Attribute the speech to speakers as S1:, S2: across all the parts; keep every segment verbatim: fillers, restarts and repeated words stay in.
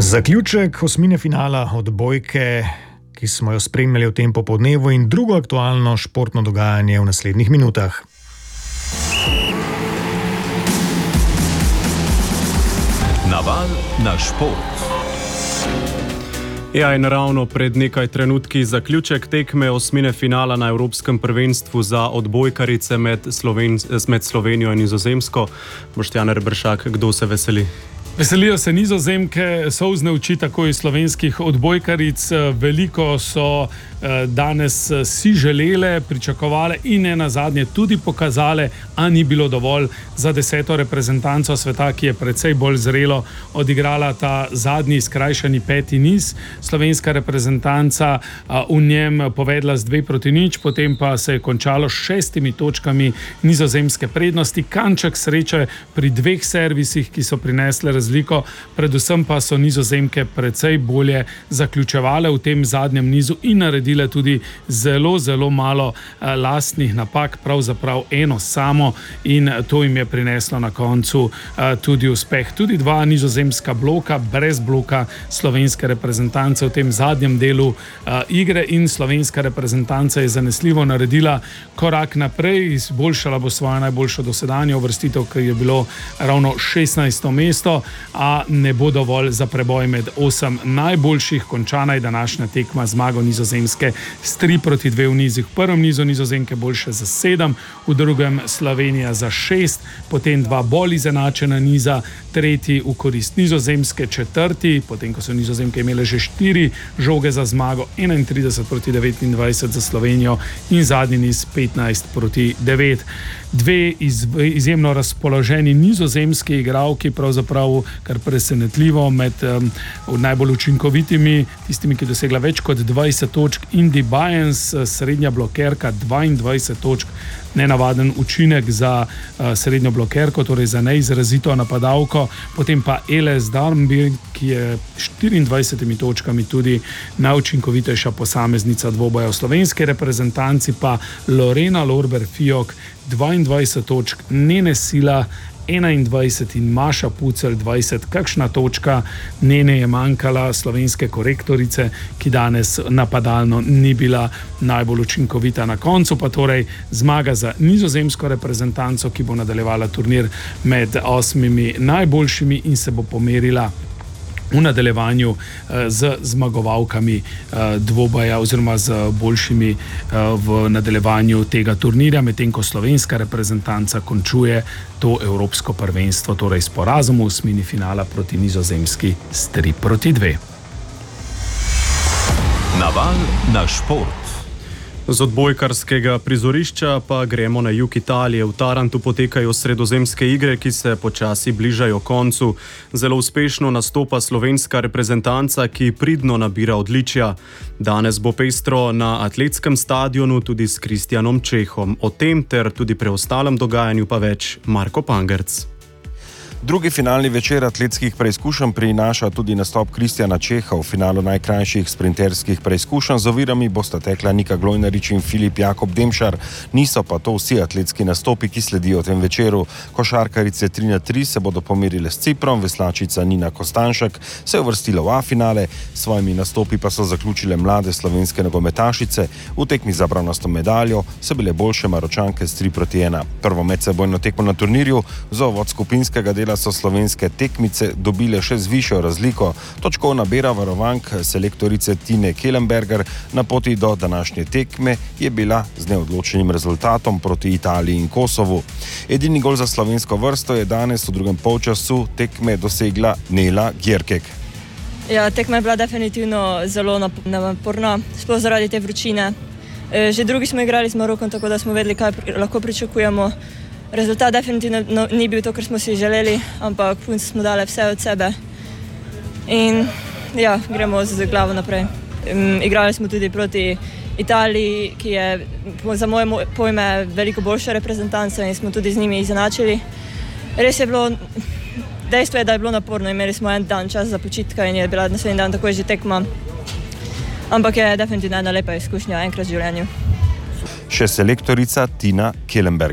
S1: Zaključek osmine finala odbojke, ki smo jo spremljali v tem popoldnevu, in drugo aktualno športno dogajanje v naslednjih minutah.
S2: Naval na šport.
S3: Ja, in ravno pred nekaj trenutki zaključek tekme osmine finala na Evropskem prvenstvu za odbojkarice med, Sloven, med Slovenijo in Nizozemsko. Boštjan Rebršak, kdo se veseli?
S4: Veselijo se Nizozemke, solzne oči tako iz slovenskih odbojkaric. Veliko so danes si želele, pričakovale in ne nazadnje tudi pokazale, a ni bilo dovolj za deseto reprezentanco sveta, ki je precej bolj zrelo odigrala ta zadnji skrajšani peti niz. Slovenska reprezentanca v njem povedla z dve proti nič, potem pa se je končalo s šestimi točkami nizozemske prednosti. Kanček sreče pri dveh servisih, ki so prinesle razliko, predvsem pa so Nizozemke precej bolje zaključevale v tem zadnjem nizu in naredile tudi zelo, zelo malo eh, lastnih napak, pravzaprav eno samo, in to jim je prineslo na koncu eh, tudi uspeh. Tudi dva nizozemska bloka, brez bloka slovenske reprezentance v tem zadnjem delu eh, igre, in slovenska reprezentanca je zanesljivo naredila korak naprej, izboljšala bo svojo najboljšo dosedanjo uvrstitev, ker je bilo ravno šestnajsto mesto, a ne bo dovolj za preboj med osem najboljših. Končana je današnja tekma zmago Nizozemske s tri proti dve v nizih. V prvem nizu Nizozemke boljše za sedem, v drugem Slovenija za šest, potem dva bolj izenačena niza, tretji v korist Nizozemske, četrti, potem ko so Nizozemke imele že štiri žoge za zmago, enaintrideset proti devetindvajset za Slovenijo, in zadnji niz petnajst proti devet. Dve iz, izjemno razpoloženi nizozemski igralki, pravzaprav kar presenetljivo med um, najbolj učinkovitimi, tistimi, ki dosegla več kot dvajset točk. Indi Bajens, srednja blokerka, dvaindvajset točk, nenavaden učinek za uh, srednjo blokerko, torej za neizrazito napadalko. Potem pa Eles Darmby, ki je štiriindvajsetimi točkami tudi najučinkovitejša posameznica dvoboja v slovenski reprezentanci, pa Lorena Lorber-Fiok, dvaindvajset točk, Nene Sila enaindvajset in Maša Pucelj dvajset. Kakšna točka Nene je manjkala, slovenske korektorice, ki danes napadalno ni bila najbolj učinkovita. Na koncu pa torej zmaga za nizozemsko reprezentanco, ki bo nadaljevala turnir med osmimi najboljšimi in se bo pomerila v nadaljevanju z zmagovalkami dvoboja oziroma z boljšimi v nadaljevanju tega turnirja, medtem ko slovenska reprezentanca končuje to evropsko prvenstvo, torej s porazom v osmini finala proti Nizozemski s tri proti dve.
S2: Naval na šport.
S3: Z odbojkarskega prizorišča pa gremo na jug Italije. V Tarantu potekajo sredozemske igre, ki se počasi bližajo koncu. Zelo uspešno nastopa slovenska reprezentanca, ki pridno nabira odličja. Danes bo pestro na atletskem stadionu tudi s Kristjanom Čehom. O tem ter tudi preostalem dogajanju pa več Marko Pangerc.
S5: Drugi finalni večer atletskih preizkušenj prinaša tudi nastop Kristjana Čeha v finalu najkrajših sprinterskih preizkušenj. Z ovirami bosta tekla Nika Glojnarič in Filip Jakob Demšar. Niso pa to vsi atletski nastopi, ki sledijo tem večeru. Košarkarice tri na tri se bodo pomerile s Ciprom, veslačica Nina Kostanšek se je uvrstila v A finale, s svojimi nastopi pa so zaključile mlade slovenske nogometašice. V tekmi za bronasto medaljo so bile boljše Maročanke s tri proti ena. Prvo medsebojno tekmo na turnirju za uvod skupinskega dela so slovenske tekmice dobile še z višjo razliko. Točkovna bera varovank selektorice Tine Kellenberger na poti do današnje tekme je bila z neodločenim rezultatom proti Italiji in Kosovu. Edini gol za slovensko vrsto je danes v drugem polčasu tekme dosegla Nela Gjerkek.
S6: Ja, tekma je bila definitivno zelo naporna, sploh zaradi te vročine. Že drugi smo igrali z Marokom, tako da smo vedeli, kaj lahko pričakujemo. Rezultat definitivno no, ni bil to, kar smo si želeli, ampak punce smo dali vse od sebe in ja, gremo z glavo naprej. Um, igrali smo tudi proti Italiji, ki je za moje pojme veliko boljša reprezentanca, in smo tudi z njimi izenačili. Res je bilo, dejstvo je, da je bilo naporno, imeli smo en dan čas za počitka in je bila naslednji dan takoj že tekma, ampak je definitivno ena lepa izkušnja enkrat v življenju.
S5: Še selektorica Tina Kellenberger.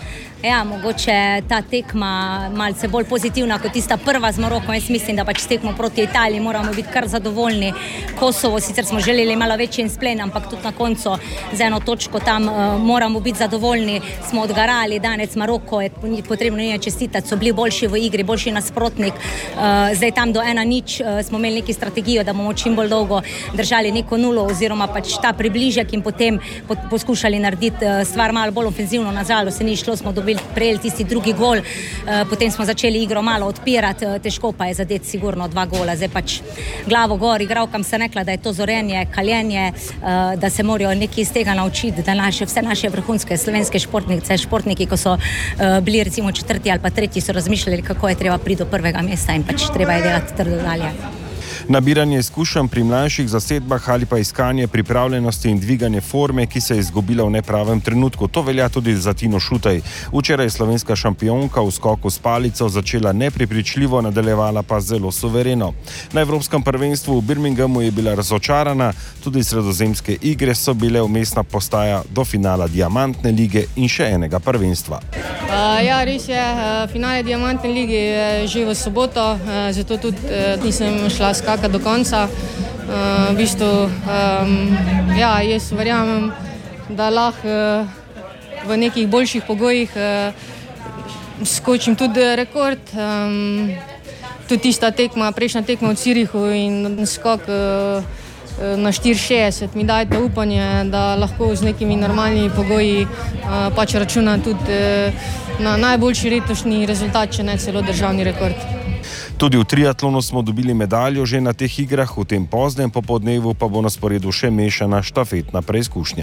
S7: ja, mogoče ta tekma malce bolj pozitivna kot tista prva z Marokom. Jaz mislim, da pač tekmo proti Italiji moramo biti kar zadovoljni. Kosovo, sicer smo želeli malo večji izplen, ampak tudi na koncu z eno točko tam uh, moramo biti zadovoljni. Smo odgarali danes Maroko, je potrebno njene čestitati, so bili boljši v igri, boljši nasprotnik. Uh, zdaj tam do ena nič uh, smo imeli neki strategijo, da bomo čim bolj dolgo držali neko nulo oziroma pač ta približek in potem po, poskušali narediti uh, stvar malo bolj ofenzivno. Nažalost se ni šlo, smo dobili prejeli tisti drugi gol, uh, potem smo začeli igro malo odpirati, uh, težko pa je zadeti sigurno dva gola. Zdaj pač glavo gor, igralkam se rekla, da je to zorenje, kaljenje, uh, da se morajo nekaj iz tega naučiti, da naše, vse naše vrhunske slovenske športnice, športniki, ko so uh, bili recimo četrti ali pa tretji, so razmišljali, kako je treba priti do prvega mesta in pač treba je delati trdo dalje.
S5: Nabiranje izkušenj pri mlajših zasedbah ali pa iskanje pripravljenosti in dviganje forme, ki se je izgubila v nepravem trenutku. To velja tudi za Tino Šutej. Včeraj je slovenska šampionka v skoku s palico začela neprepričljivo, nadaljevala pa zelo suvereno. Na Evropskem prvenstvu v Birminghamu je bila razočarana, tudi sredozemske igre so bile vmesna postaja do finala Diamantne lige in še enega prvenstva.
S8: Uh, ja, res je, uh, finale Diamantne lige je že v soboto, uh, zato tudi uh, nisem šla skakati do konca. Uh, v bistvu, um, ja, jaz verjamem, da lahko uh, v nekih boljših pogojih uh, skočim tudi rekord. Um, tudi tista tekma, prejšnja tekma v Zürichu in skok uh, na štiri šestdeset mi dajte upanje, da lahko z nekimi normalnimi pogoji uh, pač računam tudi uh, na najboljši letošnji rezultat, če ne celo državni rekord.
S5: Tudi v triatlonu smo dobili medaljo že na teh igrah, v tem poznem popoldnevu pa bo na sporedu še mešana štafetna preizkušnja.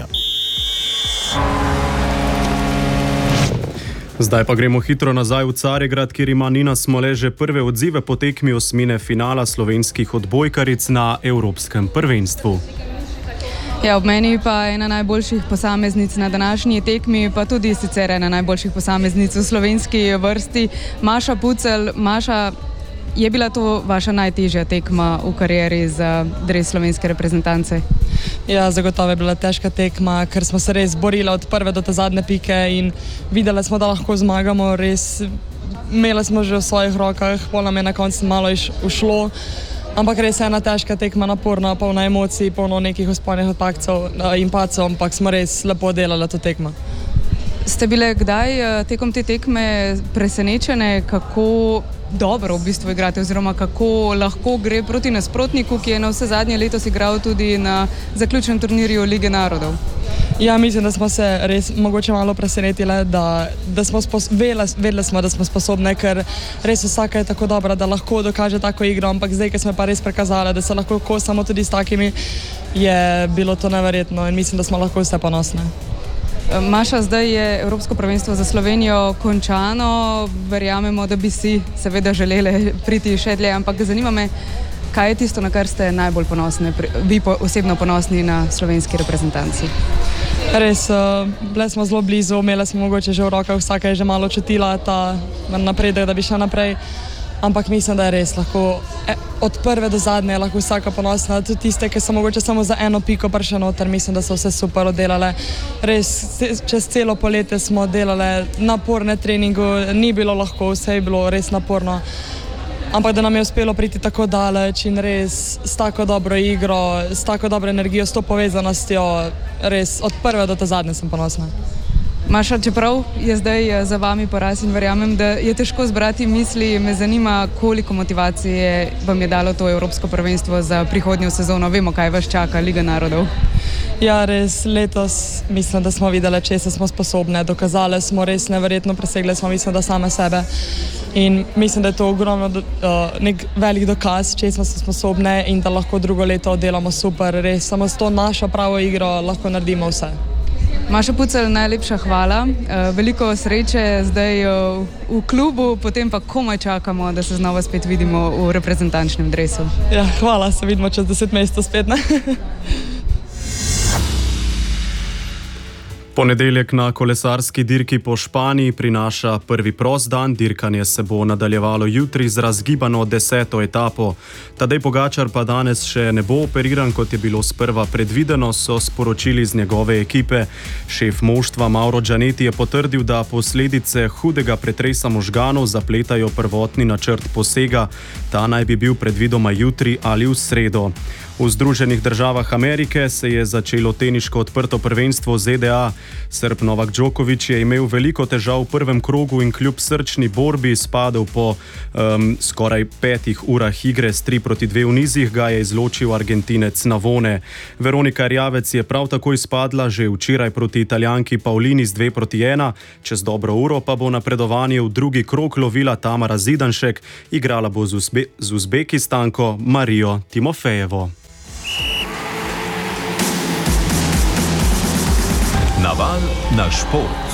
S3: Zdaj pa gremo hitro nazaj v Carigrad, kjer ima Nina Smole že prve odzive po tekmi osmine finala slovenskih odbojkaric na Evropskem prvenstvu.
S9: Ja, ob meni pa ena najboljših posameznic na današnji tekmi, pa tudi sicer ena najboljših posameznic v slovenski vrsti, Maša Pucelj. Maša, je bila to vaša najtežja tekma v karieri za dres slovenske reprezentance?
S10: Ja, zagotovo je bila težka tekma, ker smo se res borili od prve do te zadnje pike in videli smo, da lahko zmagamo. Res imeli smo že v svojih rokah, pol nam je na koncu malo ušlo. Ampak res je ena težka tekma, naporna, polna emocij, polno nekih vzponih in pacov, ampak smo res lepo delali to tekmo.
S9: Ste bile kdaj tekom te tekme presenečene, kako dobro v bistvu igrate oziroma kako lahko gre proti nasprotniku, ki je na vse zadnje letos igral tudi na zaključnem turnirju Lige narodov?
S10: Ja, mislim, da smo se res mogoče malo presenetile, da, da smo spos, vedeli, vedeli smo, da smo sposobne, ker res vsaka je tako dobra, da lahko dokaže tako igro, ampak zdaj, ko smo pa res prekazali, da se lahko kosamo tudi s takimi, je bilo to neverjetno in mislim, da smo lahko vse ponosne.
S9: Maša, zdaj je Evropsko prvenstvo za Slovenijo končano, verjamemo, da bi si seveda želeli priti še dlje, ampak zanima me, kaj je tisto, na kar ste najbolj ponosni, vi osebno ponosni na slovenski reprezentanci?
S10: Res, bile smo zelo blizu, imeli smo mogoče že v rokah, vsaka je že malo čutila ta napredek, da bi šla naprej, ampak mislim, da je res lahko od prve do zadnje lahko vsaka ponosna, tudi tiste, ki so mogoče samo za eno piko prišle noter, mislim, da so vse super oddelale. Res, čez celo poletje smo delale naporne treningu, ni bilo lahko, vse je bilo res naporno. Ampak da nam je uspelo priti tako daleč in res s tako dobro igro, s tako dobro energijo, s to povezanostjo, res od prve do te zadnje sem ponosna.
S9: Maša, čeprav je zdaj za vami poraz in verjamem, da je težko zbrati misli, me zanima, koliko motivacije vam je dalo to Evropsko prvenstvo za prihodnjo sezono. Vemo, kaj vas čaka, Liga narodov.
S10: Ja, res, letos mislim, da smo videli, če se smo sposobne, dokazali smo res neverjetno, presegli smo, mislim, da same sebe. In mislim, da je to ogromno, uh, nek velik dokaz, če smo sposobne in da lahko drugo leto delamo super. Res, samo s to našo pravo igro lahko naredimo vse.
S9: Maša Pucelj, najlepša hvala. Veliko sreče zdaj v klubu, potem pa komaj čakamo, da se znova spet vidimo v reprezentančnem dresu.
S10: Ja, hvala, se vidimo čez deset mesecev spet, ne?
S3: Ponedeljek na kolesarski dirki po Španiji prinaša prvi prost dan, dirkanje se bo nadaljevalo jutri z razgibano deseto etapo. Tadej Pogačar pa danes še ne bo operiran, kot je bilo sprva predvideno, so sporočili z njegove ekipe. Šef moštva Mauro Gianetti je potrdil, da posledice hudega pretresa možganov zapletajo prvotni načrt posega. Ta naj bi bil predvidoma jutri ali v sredo. V Združenih državah Amerike se je začelo teniško odprto prvenstvo Z D A. Srb Novak Djokovic je imel veliko težav v prvem krogu in kljub srčni borbi spadel po um, skoraj petih urah igre s tri proti dve v nizih, ga je izločil Argentinec Navone. Veronika Erjavec je prav tako izpadla že včeraj proti Italijanki Paulini z dve proti ena, čez dobro uro pa bo napredovanje v drugi krog lovila Tamara Zidanšek, igrala bo z, Uzbe z Uzbekistanko Marijo Timofejevo.
S2: Naval na šport.